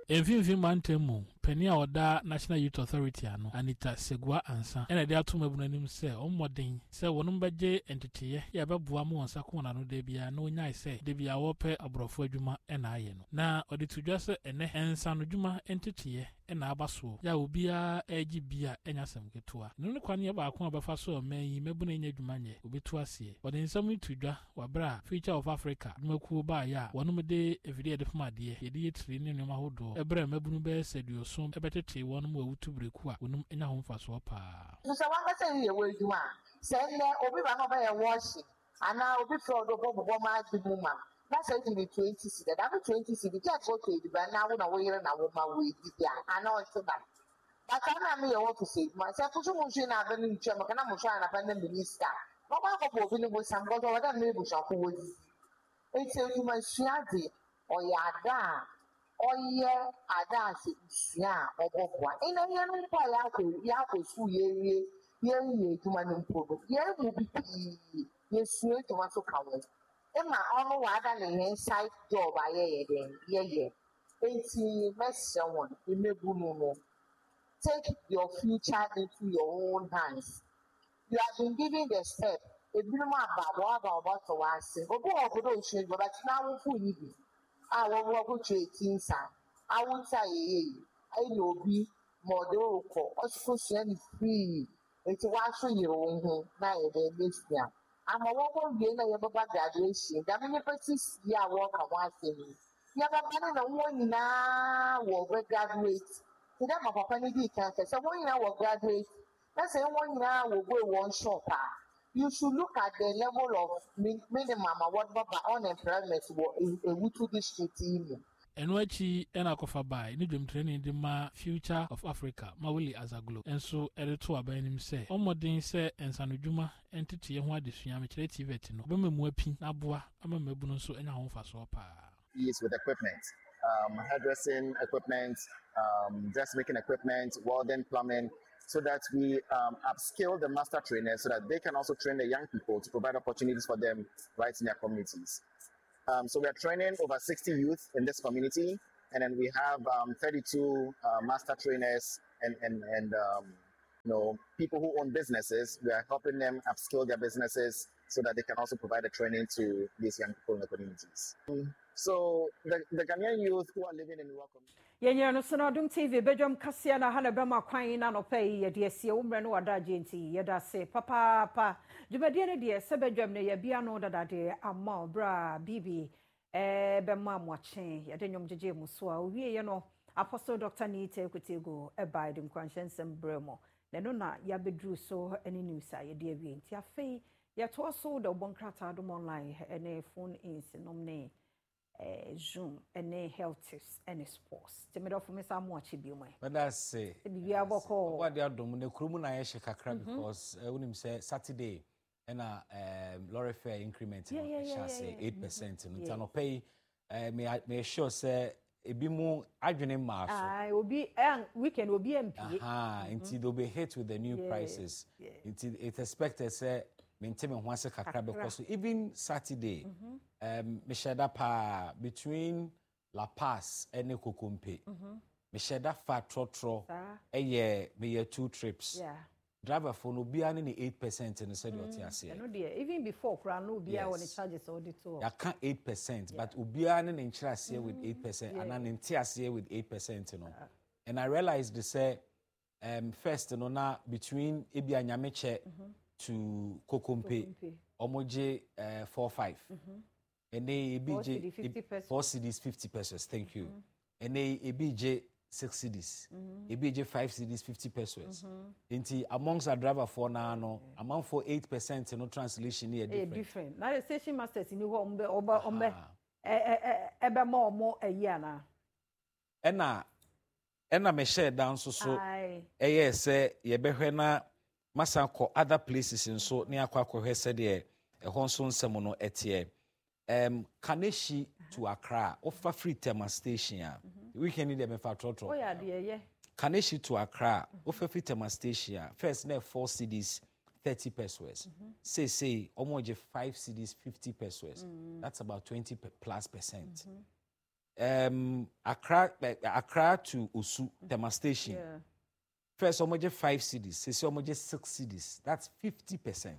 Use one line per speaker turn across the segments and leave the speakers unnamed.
Mfimfini mantemu penny oda National Youth Authority ano Anita Segua ansa ena de ato mabu nanim se ommodin se wonum beje entitiye ya beboa mu wonsa ko na no de bia na onyai se de bia wo pe abrofo adwuma ena aye no na odi tudwa se ene ensa no dwuma entitiye ena abaso ya obia egi bia enya sem ketua no kwane ya ba ko abafa so omanyi mabu na enya dwuma nye obetu ase odi nsam tudwa wabra Future of Africa dwumakuo ba ya wonum de evide de famade ye de yetri ne nyoma hodo ebra mabunu be sedio so ebetete wonum awutu breku a wonum enya ho mfaso pa
so wanga say ye we dwuma say ne obi ba no ba ye wash ana obi fro do bobo ma dimu ma that's it in the 20s that 20s the church go to the ba na wo na wo yere na wo ma we di ya ana o so that but ana me ye want to say my say to mo shi na ba ni nche maka na mo sha na ba na minister no ba ko bo bi ni bo sam go do da me bu sha ko wo di eti o ma shia di o ya da oye ada se shia obobwa ina ye no kwa ya ko su ye tuma ni mpodo ye mu bi ye su tuma so kawo ema onu wa ada na inside job aye ye enti message won imebu no take your future into your own hands. You have been given the step ebinuma about to was obo obodo nche but na wo fu yibi wo go to 18 sa awunta ye ai no bi modo ko osuko ni free eti wa so yire wo ho na ye de mesia ama wo go wie na ye baba graduation da me practice ya wo ka wa se ni ya baba na wo nyina wo graduate so that my papa ni di kan say wo nyina wo graduate let's say wo nyina wo go one shop you should look at the level of minimum what baba unemployment a wutu district in
eno achi ena kofa bai ni dwem training de ma Future of Africa Mawuli Azaglo enso ereto abanim se omodin se ensanodwuma entete ho adesua me kire TVT no be memu api aboa ama mabu no so enya ho faso pa
is with equipment hairdressing equipment dressmaking equipment welding plumbing so that we upskill the master trainers so that they can also train the young people to provide opportunities for them right in their communities. So we are training over 60 youth in this community, and then we have 32 master trainers and people who own businesses. We are helping them upskill their businesses so that they can also provide the training to these young people in the communities. So the Ghanaian youth who are living in rural communities.
Yenye no sono Adom TV bedwam kasia na hana bema kwan na no pay ye de asie umre no wada agenti ye da se papa dwumade ne de se bedwam ne ye bia no dadade ama bra bibi bema mwache ye de nyom jeje muso a owie ye no Apostle Dr. Nite Kutego by the Kwansensem Bremo ne no na ya bedru so any news a ye de awie nti afei ye to so de obonkrata Adom online ene phone in sinomne Zoom and health tips and sports. To me, for me, some watch it be my.
But that's say, what they are doing, the crew na yeshe kakra because when him say Saturday and lorry fare increment, shall say 8%. And you pay. May sure say a be more adrenaline mass.
I will be weekend will be MP.
Until they'll be hit with the new prices. Until it expected say. Maintain once a kakra because even Saturday, me share pa between La Paz and Kokompe. Me share fat trotro. Me 2 trips.
Yeah.
Driver for no be any 8% in the said what you say.
No dear, even before no be when the charges auditor.
I can't 8%, but ubian in interest here with 8% and an interest here with 8%, you know. And I realized they say first, you know, now between Ibi and Yameche to Kokompe, Omoje 4-5. And they EBJ 4 CDs 50 pesos. Thank you. And they EBJ 6 CDs. EBJ 5 CDs 50 pesos. Inti amongst our driver for now, no amount for 8%. No translation here different.
Now the station masters in the ebe more a year now.
And me share down so. Yes, ye be na. Masako other places in so near Kwakwe said a Honson Semono etie. Kaneshi to Accra, offer free thermal station. We can need them if I trot.
Oh, yeah, dear,
Kaneshi to Accra, offer free thermal station. First, net 4 CDs, 30 pesos. Say, almost 5 CDs, 50 pesos. That's about 20+%. Accra to Osu, Tema Station.
Yeah.
First, almost 5 cities. Say almost 6 cities. That's 50%.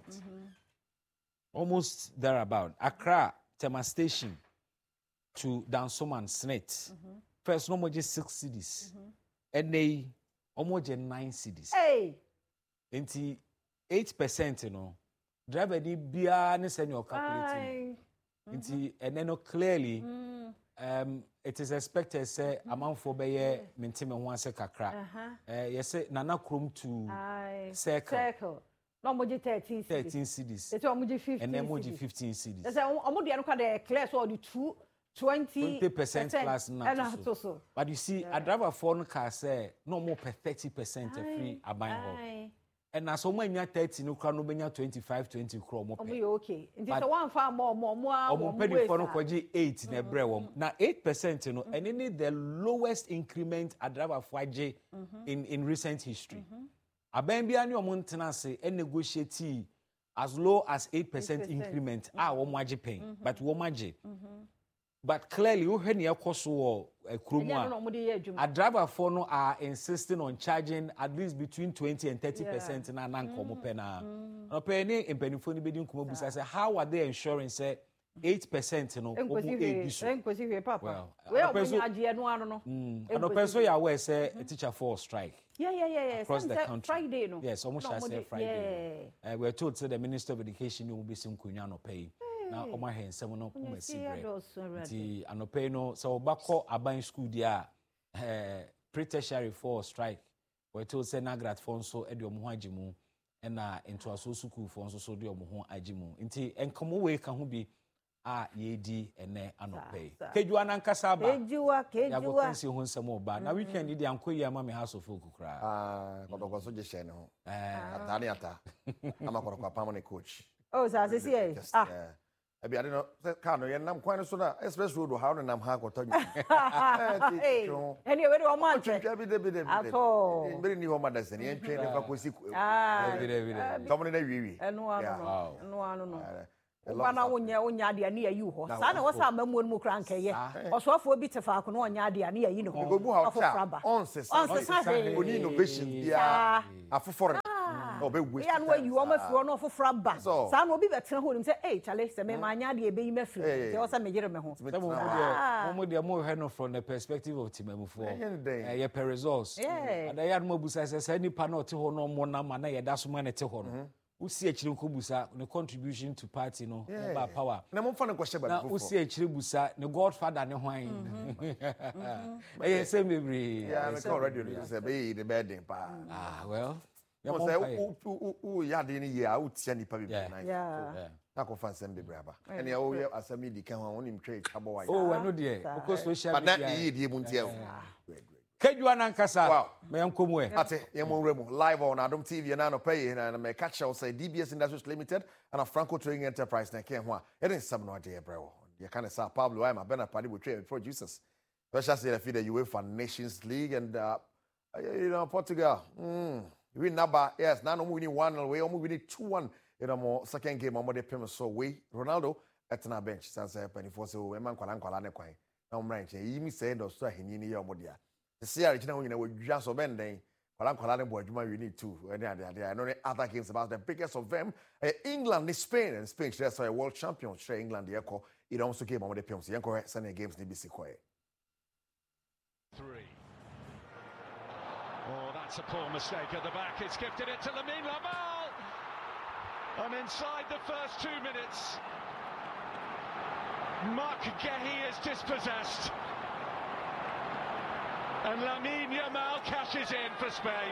Almost thereabout. Accra, Tema Station to Dansoman, Snit. First, almost 6 cities. And they almost 9 cities.
Hey.
8%, you know. Driver ni bia ne send your calculating. And then clearly, it is expected say amount for be maintain one se kakra. Yes, Nana Krum to circle.
No more 13
cities.
It's almost 15.
And then more 15 cities.
That's almost the other class or the 20%
plus now. But you see, a driver phone car say no more per 30% free a buying home. And as someone you 30, no crown, no 25, 20 chrome.
Okay. It is one far more.
Penny for no 8 in a brewum. Now 8%, you know, and any the lowest increment a driver 5J in recent history. A bambian your maintenance and negotiate as low as 8% increment. One paying, but one But clearly, you heard your cost or a a driver for no are insisting on charging at least between 20 and 30% in an uncommon pena. No penny in pennyphone bidding kumabus. I say, how are they ensuring say 8%? You know, and the person you aware say a teacher for strike. Across the country.
Friday, no.
Yes, almost I say Friday. We're told to the Minister of Education you will be some kunyano pay. Now, my hands, someone up my secret. The Anopeno, so Bako Aban school, dear, pre-tertiary for strike. We're told Senagrat Fonso, Edio Muhajimu, and into a suku for so dio Muhon Ajimu. Inti, and come away can who be yedi and ne Anope. Kejuan Kasaba, Kejua, see who some more bad. Now we can need the Uncle Yamami house of Fukukra.
Kotokoso Jesheno, Taniata, I'm a permanent coach.
Oh, that's it.
I don't know. Can't you? I'm quite so express road. How and I'm hard to
anyway, one month.
At all. Very new home medicine. And train if I could see. Dominate.
No. Wana wonya de ane ayi ho sa na wasa amamu mu kranka ye osofo bi tefa ko no onya de ane ayi ne ho
afofraba on innovation bia afofore no be waste
ya no ayi o mafiro no afofraba sa na obi betena ho nim say eh chale se me ma anya de be yi mafiro te wasa megire me ho
mo de mo he no from the perspective of timamufo ye per results and ya no busa say nipa na ote ho no mo na ma na ye da so ma na te ho no usi achiri nkobusa ne contribution to party no ba power
na mo fa na kwhye ba
na usi achiri busa ne godfather ne hwan say mebre
me call radio no say be the bedding pa
well
you say u ya de ni ye a u tia nipa be na ko fan sem bebre aba ene ya o ye asami di kan ho nim twa abo wa
I know there because social media
but na ye di mu ntia
Kejuan Ankasa, me unkomwe.
Ate, Yemon live on Adam TV and I pay and I catch out say DBS Industries Limited and a Franco Trading Enterprise. Na Kenwa. It is some no idea, bro. You can't say Pablo, I'm a Bena Party with trade producers. Especially if the UEFA Nations League and Portugal. We number yes, now we need 1 away, we need 2-1 in a more second game. I'm the payment so way. Ronaldo at na bench. Sans a penny for so a man Kwalan Quai. Now I'm right. You say no so he need your modia. The CR, you know, we just obeying. We need two. I know the other games about the biggest of them. England, Spain, and Spain. That's a world champion. England, it also came on the PMC. Yanko Sunday games need to quiet.
3. Oh, that's a poor mistake at the back. It's gifted it to Lamine Yamal. And inside the first 2 minutes, Marc Guéhi is dispossessed. And Lamine Yamal cashes in for Spain.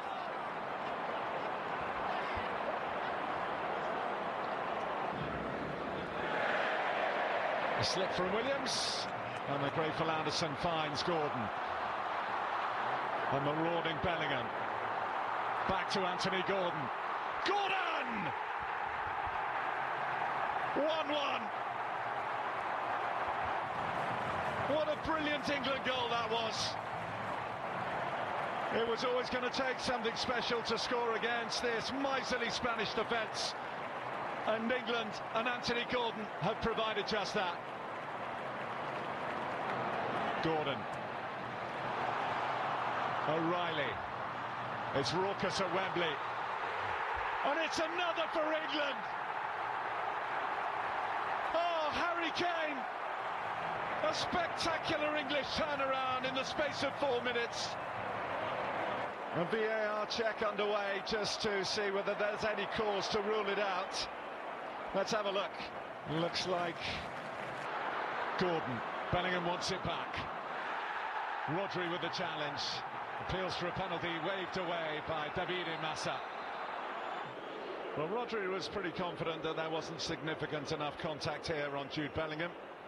A slip from Williams, and the grateful Anderson finds Gordon. A marauding Bellingham. Back to Anthony Gordon. Gordon! 1-1. What a brilliant England goal that was. It was always going to take something special to score against this miserly Spanish defence. And England and Anthony Gordon have provided just that. Gordon. O'Reilly. It's raucous at Wembley. And it's another for England. Oh, Harry Kane. A spectacular English turnaround in the space of 4 minutes. A VAR check underway just to see whether there's any cause to rule it out. Let's have a look. Looks like Gordon. Bellingham wants it back. Rodri with the challenge. Appeals for a penalty waved away by Davide Massa. Well, Rodri was pretty confident that there wasn't significant enough contact here on Jude Bellingham.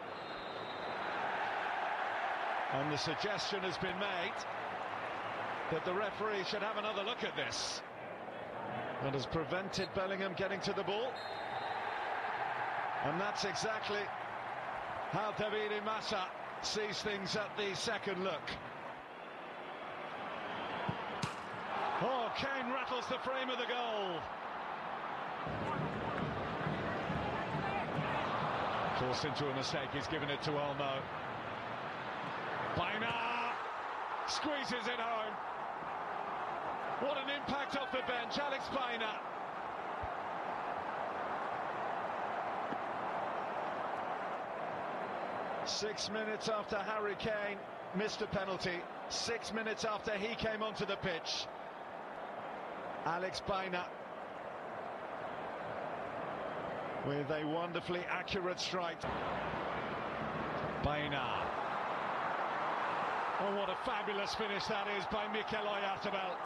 And the suggestion has been made that the referee should have another look at this. That has prevented Bellingham getting to the ball. And that's exactly how Davide Massa sees things at the second look. Oh, Kane rattles the frame of the goal. Forced into a mistake, he's given it to Olmo. Baina squeezes it home. What an impact off the bench, Alex Baina. Six minutes after Harry Kane missed a penalty, 6 minutes after he came onto the pitch, Alex Baina with a wonderfully accurate strike. Baina. Oh, what a fabulous finish that is by Mikel Oyarzabal.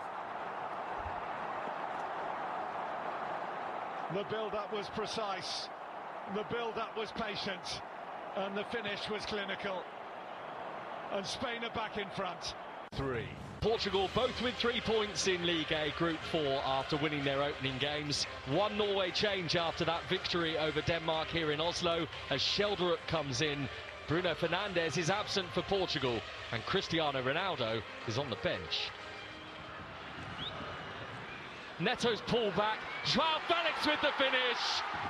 The build-up was precise, the build-up was patient, and the finish was clinical. And Spain are back in front.
3. Portugal both with 3 points in League A Group 4 after winning their opening games. 1 Norway change after that victory over Denmark here in Oslo as Schjelderup comes in. Bruno Fernandes is absent for Portugal and Cristiano Ronaldo is on the bench. Neto's pull back, Joao Felix with the finish.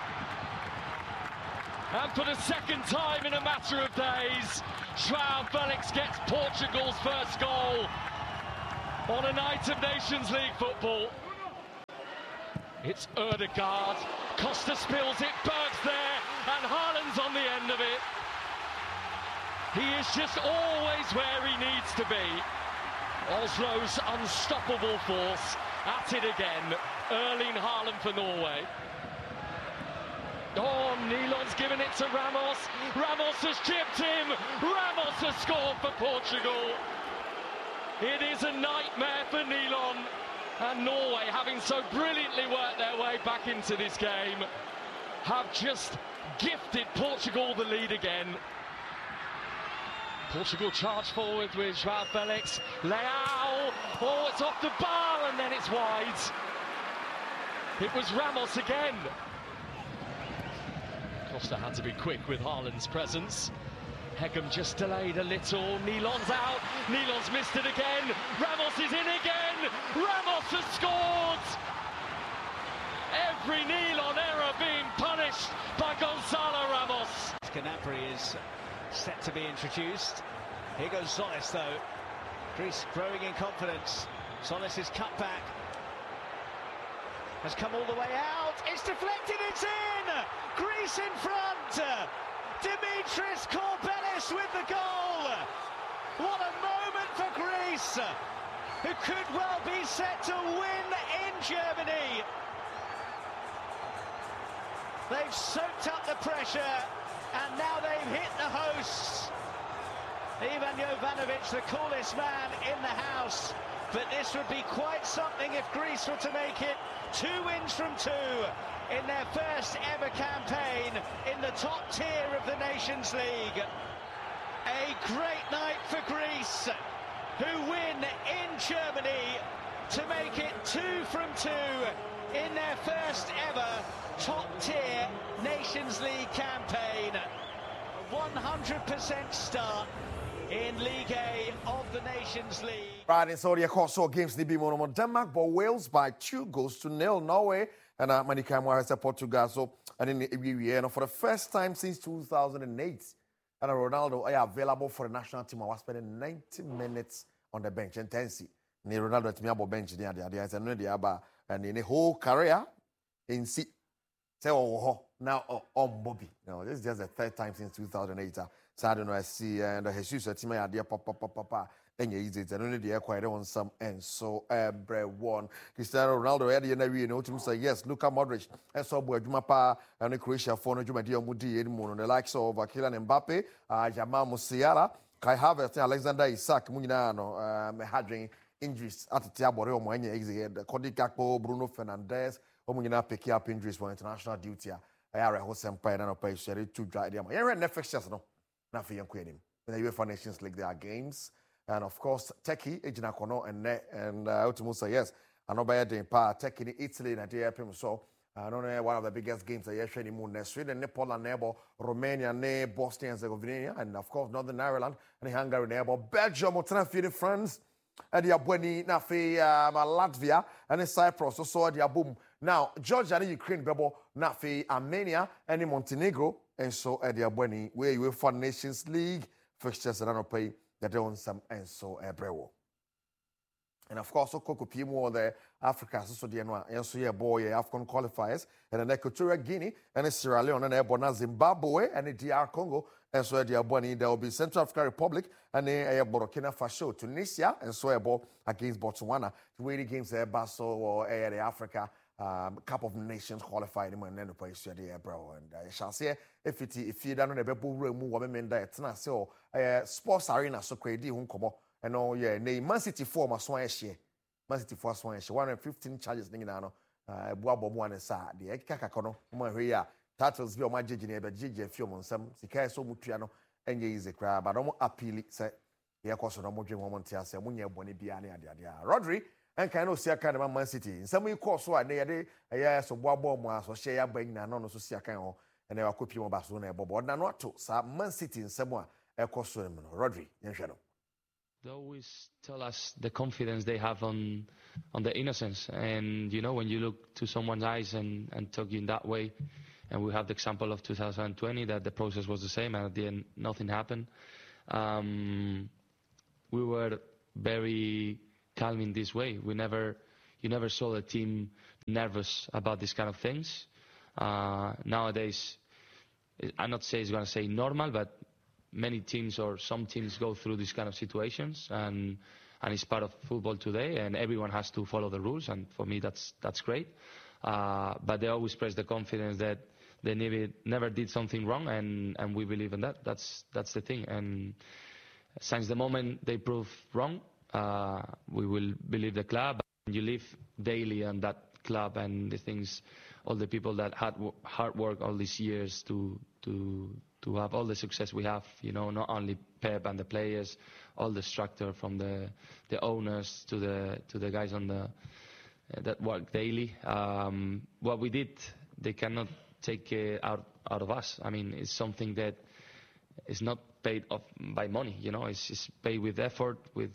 And for the second time in a matter of days, Joao Felix gets Portugal's first goal on a night of Nations League football. It's Ødegaard, Costa spills it, Berg's there, and Haaland's on the end of it. He is just always where he needs to be. Oslo's unstoppable force at it again. Erling Haaland for Norway. Oh, Nilon's given it to Ramos. Ramos has chipped him. Ramos has scored for Portugal. It is a nightmare for Nilon. And Norway, having so brilliantly worked their way back into this game, have just gifted Portugal the lead again. Portugal charge forward with Joao Felix. Leao. Oh, it's off the bar and then it's wide. It was Ramos again. Costa had to be quick with Haaland's presence. Hegem just delayed a little. Nilon's out. Nilon's missed it again. Ramos is in again. Ramos has scored. Every Nilon error being punished by Gonzalo Ramos.
Gnabry is set to be introduced. Here goes Solis though. Greece growing in confidence. Solis' cut back has come all the way out. It's deflected, it's in! Greece in front! Dimitris Korbelis with the goal! What a moment for Greece, who could well be set to win in Germany. They've soaked up the pressure, and now they've hit the hosts. Ivan Jovanovic, the coolest man in the house. But this would be quite something if Greece were to make it 2 wins from 2 in their first ever campaign in the top tier of the Nations League. A great night for Greece, who win in Germany to make it 2 from 2 in their first ever top tier Nations League campaign. A 100% start in League A of the Nations League.
Right, in Saudi Arabia, games the Bimono Denmark, but Wales by 2-0. Norway and Manika Moira Portugal. So, and in for the first time since 2008, And Ronaldo are available for the national team. I was spending 90 minutes on the bench. And tensi. Ronaldo at me about bench there. There is another about and in the whole career in see. Say now on Bobby. No, this is just the third time since 2008. So I don't know. I see and Jesus at me idea papa. And easy. And only the acquired on some and so one. Cristiano Ronaldo had the energy. You know to say yes. Luka Modric and so boy Jumapa and the Croatia for no Juma Diomudi anymore. The likes of Kylian Mbappe, Jamal Musiala, Kai Havertz, Alexander Isak, Munano, having injuries at the Tiabore or Moenia exit. Cody Gakpo, Bruno Fernandes, Omuna picking up injuries for international duty. I are a host and pay and pay share to dry them. You're in Netflix, no, nothing young quitting. In the UEFA Nations League, there are games. And of course, Turkey, Ejina Kono, and Ultimusa, yes. I know by the part, Turkey, Italy, and the April. So, I don't know one of the biggest games that you're in Moon, Sweden, Poland, neighbor, Romania, Bosnia and Herzegovina, and of course, Northern Ireland, and Hungary, neighbor, Belgium, Montana, France, and the Abweni, Nafi, Latvia, and Cyprus, so the Abum. Now, Georgia and Ukraine, Bebo, Nafi, Armenia, and Montenegro, and so at the Abweni, where you will find Nations League fixtures and I don't pay. That on some and so Ebrewo. And of course, Coco Pimo, the Africa, so the and so yeah, boy, AFCON qualifiers, and an Equatorial Guinea, and a Sierra Leone, and a Zimbabwe, and a DR Congo, and so the Aboni, there will be Central African Republic, and a Burkina Faso, Tunisia, and so against Botswana. The way the games there, Basso or the Africa Cup of Nations qualified him and then the place the Ebrewo. And I shall say, if you don't know the people who women that it's not so sports arena so crazy, who come and oh, yeah, Man City 4 must one share. Man City 4 swan share 115 charges, Ningano, Boabo one and Sa, the Ekakakono, Maria, titles be on my judging about GJ film on some, Sika so mutriano, and ye is a crab, but don't appeal, say, the Akoso no more dream moment, say, Munya Bonibiani, Rodri. And kind of see a kind of Man City. In some way, course, so I did a so Bobo, so share bring and no so see a kind of and they were copying Barcelona, but not to Man City in someone, a course, Rodri,
They always tell us the confidence they have on the innocence. And, you know, when you look to someone's eyes and talk in that way, and we have the example of 2020, that the process was the same, and at the end, nothing happened. We were very calm in this way. You never saw the team nervous about these kind of things. Nowadays, I'm not saying it's going to say normal, but many teams or some teams go through these kind of situations, and it's part of football today, and everyone has to follow the rules, and for me that's great. But they always express the confidence that they never did something wrong, and we believe in that. That's the thing. And since the moment they prove wrong, we will believe the club. You live daily on that club and the things, all the people that had hard work all these years to have all the success we have. You know, not only Pep and the players, all the structure from the owners to the guys on that work daily. What we did, they cannot take out of us. I mean, it's something that is not paid off by money. You know, it's paid with effort, with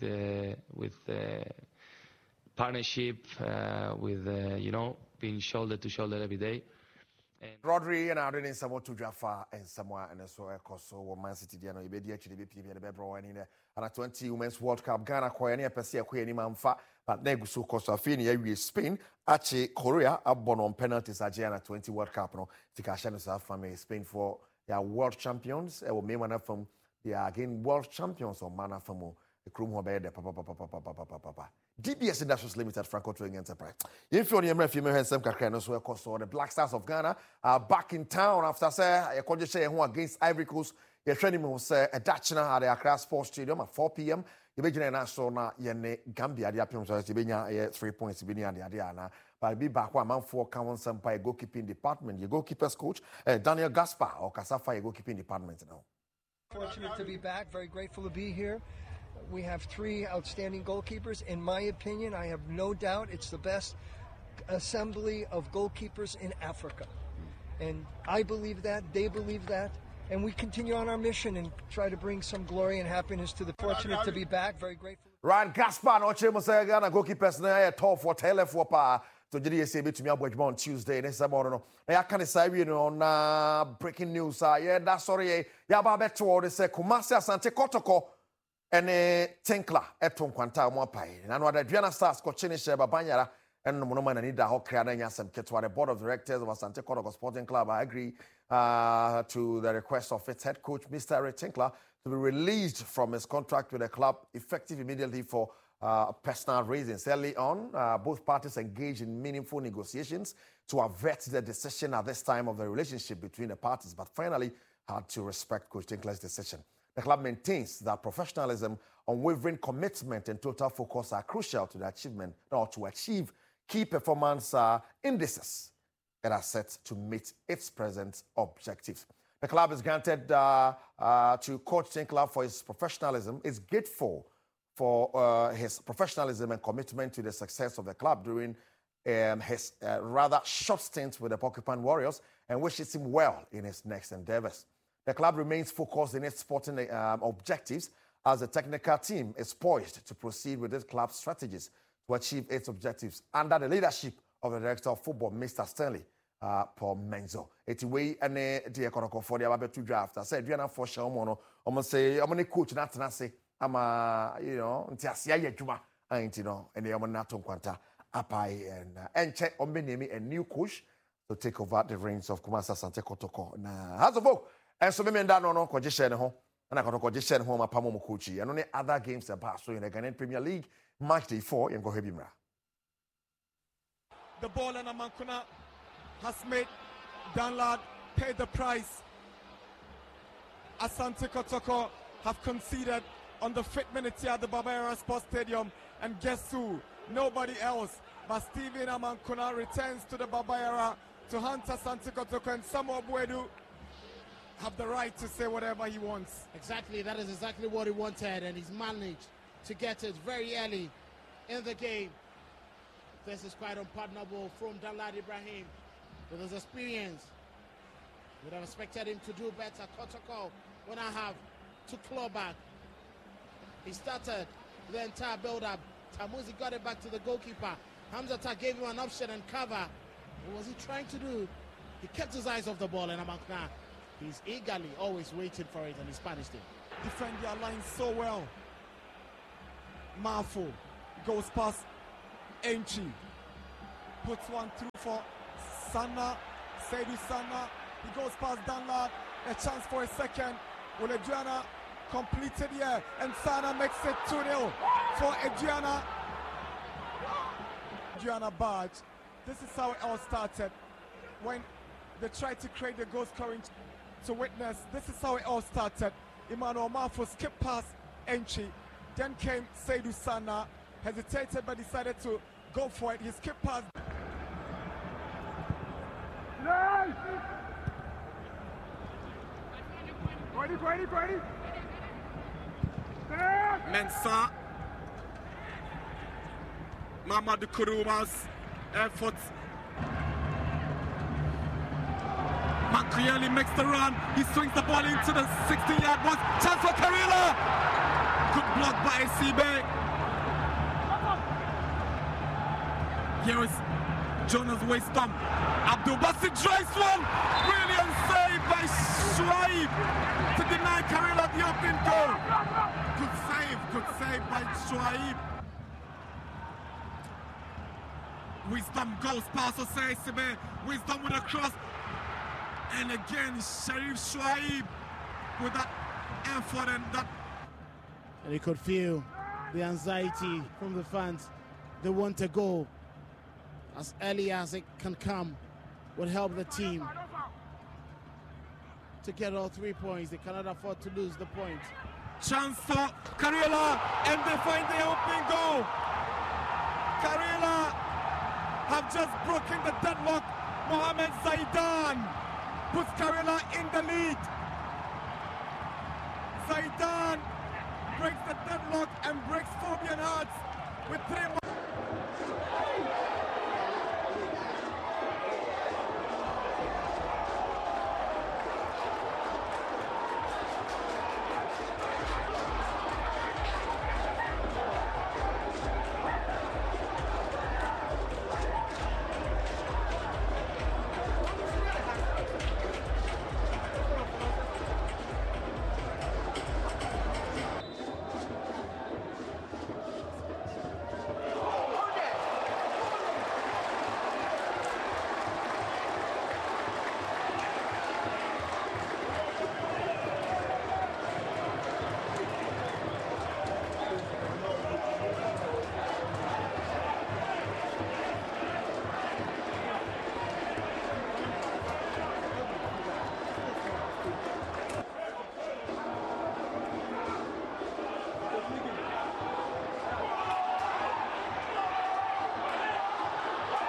partnership, with you know, being shoulder to shoulder every day.
Rodri and I didn't some to Jaffa and somewhere and so so Man City Diano Ibedi actually be the Bebro and in a 20 Women's World Cup Ghana Koyani Persia Queen Manfa but Negusu Costa Fini Spain actually Korea abon on penalties at Giana 20 World Cup no Tikashan South family Spain for their world champions or me one from they are again world champions or mana from the crew who obey the papa. DBS Industries Limited, Franco Trading Enterprise. If you're near female handsome Kakano, so of course, the Black Stars of Ghana are back in town after say a condition who against Ivory Coast. Your training will say a Dutchna at the Accra Sports Stadium at 4 p.m. You begin an answer now, Yene Gambia, the Apium, so it's 3 points to be near the Adiana. But I'll be back one man for Cowan Sampay goalkeeping department, your goalkeepers coach, Daniel Gaspar or Kasafa, your goalkeeping department now.
Fortunate to be back, very grateful to be here. We have 3 outstanding goalkeepers. In my opinion, I have no doubt it's the best assembly of goalkeepers in Africa. And I believe that, they believe that, and we continue on our mission and try to bring some glory and happiness to the fortunate to be back. Very grateful.
Ryan Gaspar, no chemo say Ghana goalkeepers na top for tele for pa So JD say between me on Tuesday and tomorrow. I can't say we on breaking news. Yeah, that's sorry. Yeah, but beto they say Kumasi Asante Kotoko and Tinkler eton kwanta mo pai. Na no Adriana Stars ko chini sheba banyara and no man need da hokra na nyasem ketwa. The board of directors of Asante Kotoko Sporting Club I agree to the request of its head coach Mr. Ray Tinkler to be released from his contract with the club effective immediately for personal reasons. Early on, both parties engaged in meaningful negotiations to avert the decision at this time of the relationship between the parties, but finally had to respect Coach Tinkler's decision. The club maintains that professionalism, unwavering commitment, and total focus are crucial to the achievement or to achieve key performance indices that are set to meet its present objectives. The club is granted to Coach Tinkler for his professionalism. Is grateful for his professionalism and commitment to the success of the club during his rather short stint with the Porcupine Warriors, and wishes him well in his next endeavors. The club remains focused in its sporting objectives as the technical team is poised to proceed with its club's strategies to achieve its objectives under the leadership of the Director of Football, Mr. Stanley Paul Menzo. It's way and the economic for the Ababetu draft. I said, you're not for sure, almost say, I'm going to coach, not to say. I'm Ntiasia Yejuma, and and the Amanaton Quanta, Apai, and check on me a new coach to take over the reins of Kumasi Asante Kotoko. Now, as of all, and so many no condition home, and I got a condition home a Pamo Kuchi, and only other games about so in the Ghanaian Premier League, match day 4 in Gohebimra.
The ball and Amankuna has made Danlad pay the price. Asante Kotoko have conceded on the 5th minute here at the Barbera Sports Stadium, and guess who? Nobody else but Stephen Amankuna returns to the Barbera to hunt Asante Kotoko, and Samuel Buedu have the right to say whatever he wants.
Exactly, that is exactly what he wanted, and he's managed to get it very early in the game. This is quite unpardonable from Danlad Ibrahim with his experience. Would have expected him to do better. Kotoko when I have to claw back. He started the entire build-up. Tamuzi got it back to the goalkeeper. Hamzata gave him an option and cover. What was he trying to do? He kept his eyes off the ball, and Amankuna, he's eagerly always waiting for it, and he punished it.
Defend their line so well. Mafu goes past Enchi. Puts one through for Sana. Seydou Sana. He goes past Danlad. A chance for a second. Will Adriana completed here, and Sana makes it 2-0 for Adriana. Adriana Badge. This is how it all started when they tried to create the goal scoring to witness. This is how it all started. Emmanuel Mafu skipped past Enchi. Then came Seydou Sana, hesitated but decided to go for it. He skipped past. Ready. Mensah. Mamadou Kourouma's efforts. Makrieli makes the run. He swings the ball into the 16-yard box. Chance for Karila. Good block by Sibe. Here is Jonas Waystam. Abdul Basit drives one. Brilliant save by Shuaib to deny Karila the open goal. Good save by Shuaib. Wisdom goes past Osei Sibe. Wisdom with a cross. And again, Sharif Shuaib with that effort and that.
And you could feel the anxiety from the fans. They want a goal as early as it can come. Would help the team to get all 3 points. They cannot afford to lose the point.
Chance for Karila, and they find the opening goal. Karila have just broken the deadlock. Mohamed Zaidan puts Karila in the lead. Zaidan breaks the deadlock and breaks Fabian Hartz with 3 more.